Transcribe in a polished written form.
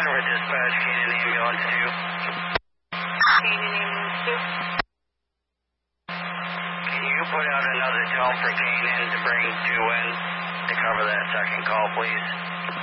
River Dispatch, Canaan Ambulance 2. Canaan Ambulance 2. Can you put out another tone for Canaan to bring 2 in to cover that second call, please?